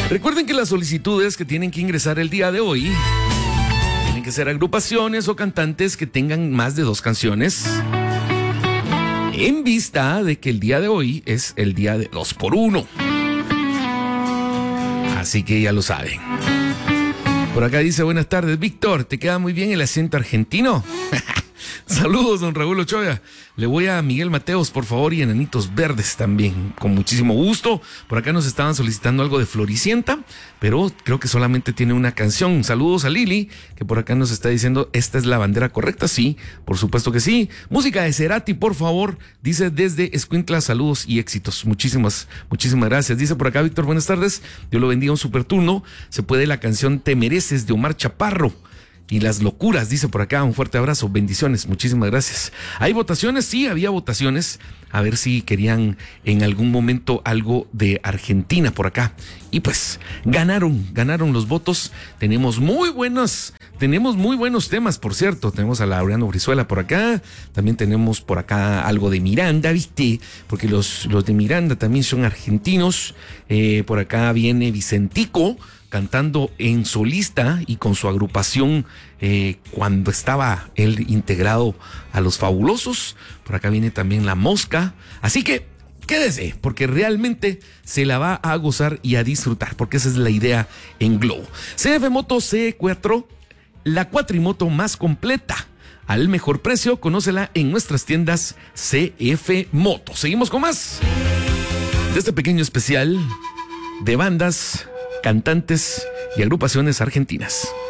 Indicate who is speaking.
Speaker 1: Recuerden que las solicitudes que tienen que ingresar el día de hoy tienen que ser agrupaciones o cantantes que tengan más de 2 canciones, en vista de que el día de hoy es el día de 2x1. Así que ya lo saben. Por acá dice: buenas tardes, Víctor, ¿te queda muy bien el acento argentino? Saludos, don Raúl Ochoa. Le voy a Miguel Mateos, por favor, y Enanitos Verdes también, con muchísimo gusto. Por acá nos estaban solicitando algo de Floricienta, pero creo que solamente tiene una canción. Saludos a Lili, que por acá nos está diciendo: ¿esta es la bandera correcta? Sí, por supuesto que sí. Música de Cerati, por favor, dice desde Escuintla, saludos y éxitos. Muchísimas gracias. Dice por acá Víctor: buenas tardes, Dios lo bendiga, un super turno. Se puede la canción Te Mereces de Omar Chaparro. Y Las Locuras, dice por acá, un fuerte abrazo, bendiciones, muchísimas gracias. ¿Hay votaciones? Sí, había votaciones, a ver si querían en algún momento algo de Argentina por acá. Y pues, ganaron los votos. Tenemos muy buenos temas, por cierto. Tenemos a Laureano Brizuela por acá, también tenemos por acá algo de Miranda, ¿viste? Porque los de Miranda también son argentinos. Por acá viene Vicentico, cantando en solista y con su agrupación cuando estaba él integrado a Los Fabulosos. Por acá viene también La Mosca. Así que quédese, porque realmente se la va a gozar y a disfrutar, porque esa es la idea en Globo. CF Moto C4, la cuatrimoto más completa, al mejor precio. Conócela en nuestras tiendas CF Moto. Seguimos con más de este pequeño especial de bandas, cantantes y agrupaciones argentinas.